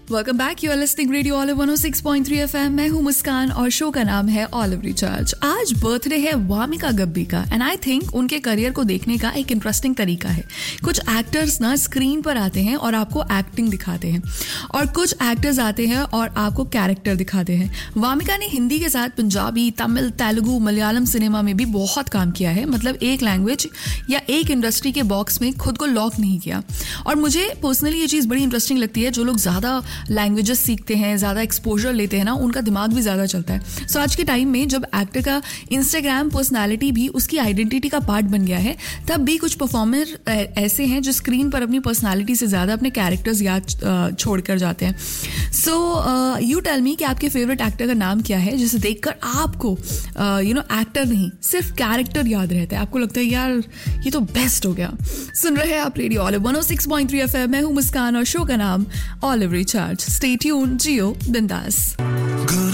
Welcome back, you are listening radio olive 106.3 FM। मैं हूं मुस्कान और शो का नाम है ऑलिव रिचार्ज। आज बर्थडे है वामिका गब्बी का एंड आई थिंक उनके करियर को देखने का एक इंटरेस्टिंग तरीका है। कुछ एक्टर्स ना स्क्रीन पर आते हैं और आपको एक्टिंग दिखाते हैं और कुछ एक्टर्स आते हैं और आपको कैरेक्टर दिखाते हैं। वामिका ने हिंदी के साथ पंजाबी, तमिल, तेलुगु, मलयालम सिनेमा में भी बहुत काम किया है। मतलब एक लैंग्वेज या एक इंडस्ट्री के बॉक्स में खुद को लॉक नहीं किया। और मुझे पर्सनली ये चीज़ बड़ी इंटरेस्टिंग लगती है। जो लोग ज़्यादा लैंग्वेजेस सीखते हैं, ज़्यादा एक्सपोजर लेते हैं ना, उनका दिमाग भी ज़्यादा चलता है। सो आज के टाइम में जब एक्टर का इंस्टाग्राम पर्सनालिटी भी उसकी आइडेंटिटी का पार्ट बन गया है, तब भी कुछ परफॉर्मर ऐसे हैं जो स्क्रीन पर अपनी पर्सनालिटी से ज़्यादा अपने कैरेक्टर्स याद छोड़ कर जाते हैं। सो यू टेल मी कि आपके फेवरेट एक्टर का नाम क्या है, जिसे देखकर आपको एक्टर नहीं सिर्फ कैरेक्टर याद रहता है, आपको लगता है यार ये तो बेस्ट हो गया। सुन रहे हैं आप रेडियो ऑलिव 106.3 FM। मैं हूं मुस्कान और शो का नाम ऑलिव रिचार्ज। Stay tuned, जियो बिंदास।